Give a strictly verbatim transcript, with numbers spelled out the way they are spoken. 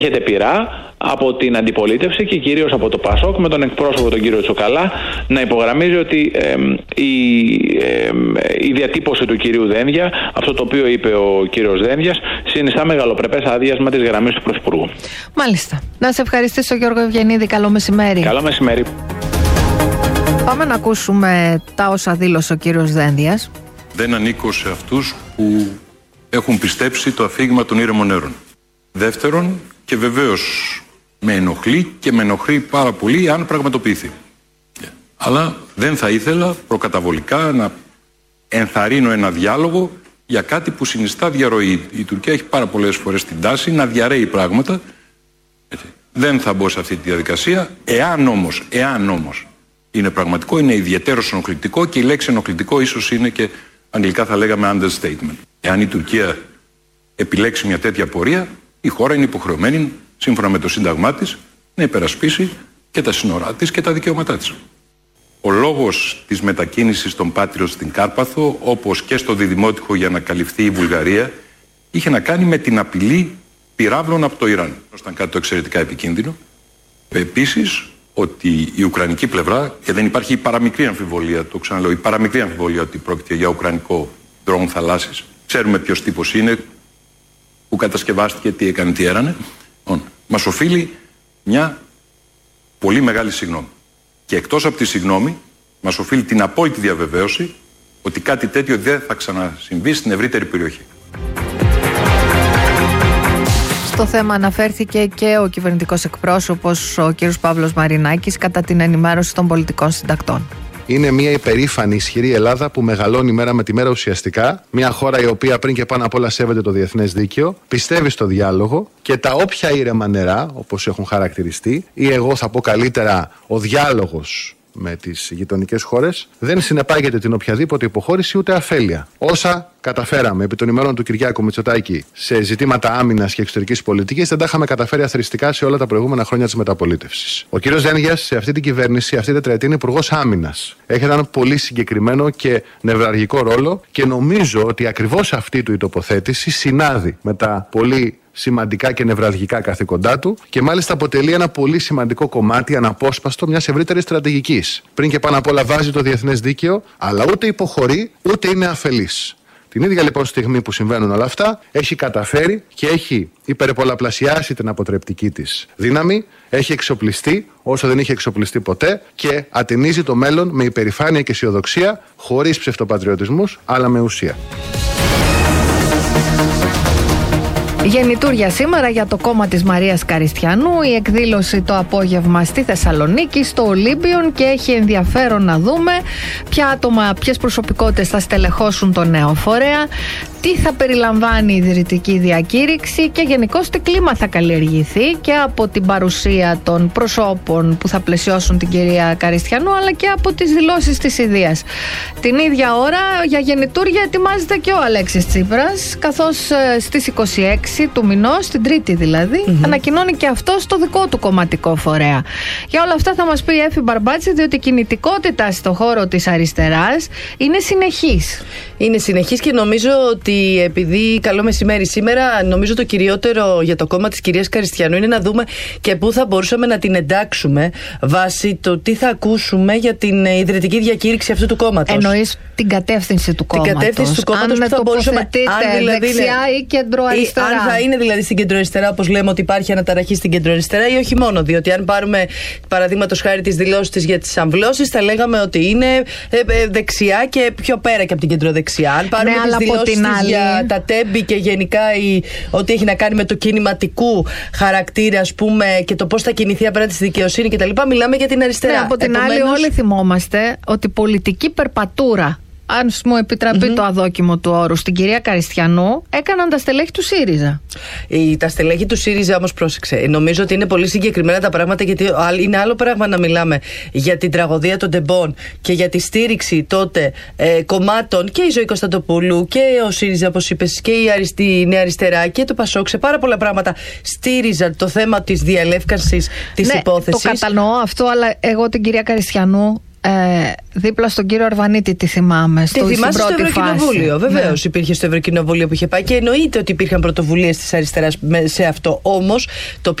έχετε πειρά από την αντιπολίτευση και κυρίως από το ΠΑΣΟΚ με τον εκπρόσωπο τον κύριο Τσοκαλά να υπογραμμίζει ότι ε, η, ε, η διατύπωση του κυρίου Δένδια, αυτό το οποίο είπε ο κύριος Δένδιας, συνιστά μεγαλοπρεπές άδειασμα της γραμμής του Πρωθυπουργού. Μάλιστα. Να σε ευχαριστήσω, Γιώργο Ευγενίδη. Καλό μεσημέρι. Καλό μεσημέρι. Πάμε να ακούσουμε τα όσα δήλωσε ο κύριος Δένδιας. Δεν ανήκω σε αυτούς που έχουν πιστέψει το αφήγημα των ήρεμων νερών. Δεύτερον, και βεβαίως με ενοχλεί και με ενοχλεί πάρα πολύ αν πραγματοποιηθεί. Yeah. Αλλά δεν θα ήθελα προκαταβολικά να ενθαρρύνω ένα διάλογο για κάτι που συνιστά διαρροή. Η Τουρκία έχει πάρα πολλές φορές την τάση να διαρρέει πράγματα. Έτσι. Δεν θα μπω σε αυτή τη διαδικασία. Εάν όμως, εάν όμως είναι πραγματικό, είναι ιδιαίτερος ενοχλητικό και η λέξη ενοχλητικό ίσως είναι και αγγλικά θα λέγαμε understatement. Εάν η Τουρκία επιλέξει μια τέτοια πορεία, η χώρα είναι υποχρεωμένη, σύμφωνα με το Σύνταγμά της, να υπερασπίσει και τα σύνορά της και τα δικαιώματά της. Ο λόγος της μετακίνησης των Πάτριων στην Κάρπαθο, όπως και στο Διδημότυχο για να καλυφθεί η Βουλγαρία, είχε να κάνει με την απειλή πυράβλων από το Ιράν. Ήταν κάτι το εξαιρετικά επικίνδυνο. Επίσης, ότι η ουκρανική πλευρά, και δεν υπάρχει η παραμικρή αμφιβολία, το ξαναλέω, η παραμικρή αμφιβολία ότι πρόκειται για ουκρανικό drone θαλάσσης. Ξέρουμε ποιος τύπος είναι, που κατασκευάστηκε, τι έκανε, τι έρανε. Μας οφείλει μια πολύ μεγάλη συγγνώμη. Και εκτός από τη συγγνώμη, μας οφείλει την απόλυτη διαβεβαίωση ότι κάτι τέτοιο δεν θα ξανασυμβεί στην ευρύτερη περιοχή. Στο θέμα αναφέρθηκε και ο κυβερνητικός εκπρόσωπος, ο κ. Παύλος Μαρινάκης, κατά την ενημέρωση των πολιτικών συντακτών. Είναι μια υπερήφανη, ισχυρή Ελλάδα που μεγαλώνει μέρα με τη μέρα ουσιαστικά. Μια χώρα η οποία πριν και πάνω απ' όλα σέβεται το διεθνές δίκαιο, πιστεύει στο διάλογο και τα όποια ήρεμα νερά, όπως έχουν χαρακτηριστεί, ή εγώ θα πω καλύτερα ο διάλογος με τις γειτονικές χώρες, δεν συνεπάγεται την οποιαδήποτε υποχώρηση ούτε αφέλεια. Όσα καταφέραμε επί των ημερών του Κυριάκου Μητσοτάκη σε ζητήματα άμυνας και εξωτερικής πολιτικής, δεν τα είχαμε καταφέρει αθροιστικά σε όλα τα προηγούμενα χρόνια της μεταπολίτευσης. Ο κ. Δένδιας σε αυτή την κυβέρνηση, αυτή την τετραετία, είναι υπουργός άμυνας. Έχει έναν πολύ συγκεκριμένο και νευραλγικό ρόλο και νομίζω ότι ακριβώς αυτή του η τοποθέτηση συνάδει με τα πολύ σημαντικά και νευραλγικά καθήκοντά του και μάλιστα αποτελεί ένα πολύ σημαντικό κομμάτι, αναπόσπαστο μιας ευρύτερης στρατηγικής. Πριν και πάνω απ' όλα βάζει το διεθνές δίκαιο, αλλά ούτε υποχωρεί ούτε είναι αφελής. Την ίδια λοιπόν στιγμή που συμβαίνουν όλα αυτά, έχει καταφέρει και έχει υπερπολαπλασιάσει την αποτρεπτική της δύναμη, έχει εξοπλιστεί όσο δεν είχε εξοπλιστεί ποτέ και ατενίζει το μέλλον με υπερηφάνεια και αισιοδοξία, χωρίς ψευτοπατριωτισμούς, αλλά με ουσία. Γεννητούρια σήμερα για το κόμμα της Μαρίας Καριστιανού, η εκδήλωση το απόγευμα στη Θεσσαλονίκη, στο Ολύμπιον, και έχει ενδιαφέρον να δούμε ποια άτομα, ποιες προσωπικότητες θα στελεχώσουν το νέο φορέα, τι θα περιλαμβάνει η ιδρυτική διακήρυξη και γενικώς τι κλίμα θα καλλιεργηθεί και από την παρουσία των προσώπων που θα πλαισιώσουν την κυρία Καριστιανού, αλλά και από τις δηλώσεις της ιδείας. Την ίδια ώρα για γεννητούρια ετοιμάζεται και ο Αλέξης Τσίπρας, καθώς στις είκοσι έξι του μηνός, την Τρίτη δηλαδή, mm-hmm. ανακοινώνει και αυτό το δικό του κομματικό φορέα. Για όλα αυτά θα μας πει η Έφη Μπαρμπάτση, διότι η κινητικότητα στον χώρο της αριστεράς είναι συνεχής. Είναι συνεχής και νομίζω ότι, επειδή καλό μεσημέρι σήμερα, νομίζω το κυριότερο για το κόμμα της κυρίας Καριστιανού είναι να δούμε και πού θα μπορούσαμε να την εντάξουμε βάσει το τι θα ακούσουμε για την ιδρυτική διακήρυξη αυτού του κόμματος. Εννοείς την κατεύθυνση του κόμματος. Την κατεύθυνση του κόμματος αν που θα μπορούσαμε, αν δηλαδή δεξιά είναι, ή κεντροαριστερά. Αν θα είναι δηλαδή στην κεντροαριστερά, όπως λέμε ότι υπάρχει αναταραχή στην κεντροαριστερά, ή όχι μόνο. Διότι αν πάρουμε παραδείγματος χάρη τις δηλώσεις της για τις αμβλώσεις, θα λέγαμε ότι είναι ε, ε, δεξιά και πιο πέρα και από την κεντροδεξιά. Αν πάρουμε ναι, τις δηλώσεις της άλλη... για τα τέμπη και γενικά η, ό,τι έχει να κάνει με το κινηματικού χαρακτήρα, ας πούμε, και το πώς θα κινηθεί απέναντι στη δικαιοσύνη κτλ., μιλάμε για την αριστερά. Ναι, από την Επομένως... άλλη, όλοι θυμόμαστε ότι πολιτική περπατούρα, αν μου επιτραπεί mm-hmm. το αδόκιμο του όρου, στην κυρία Καριστιανού, έκαναν τα στελέχη του ΣΥΡΙΖΑ. Η, τα στελέχη του ΣΥΡΙΖΑ όμως, πρόσεξε, νομίζω ότι είναι πολύ συγκεκριμένα τα πράγματα, γιατί είναι άλλο πράγμα να μιλάμε για την τραγωδία των τεμπών και για τη στήριξη τότε ε, κομμάτων, και η Ζωή Κωνσταντοπούλου και ο ΣΥΡΙΖΑ, όπως είπες, και η, αριστη, η Νέα Αριστερά και το ΠΑΣΟΚ, σε πάρα πολλά πράγματα στήριζαν το θέμα της διαλεύκανσης της ναι, υπόθεσης. Το κατανοώ αυτό, αλλά εγώ την κυρία Καριστιανού Ε, δίπλα στον κύριο Αρβανίτη, τη θυμάμαι. Τη θυμάσαι στο Ευρωκοινοβούλιο. Βεβαίως, ναι. Υπήρχε στο Ευρωκοινοβούλιο που είχε πάει και εννοείται ότι υπήρχαν πρωτοβουλίες της αριστεράς σε αυτό. Όμως, το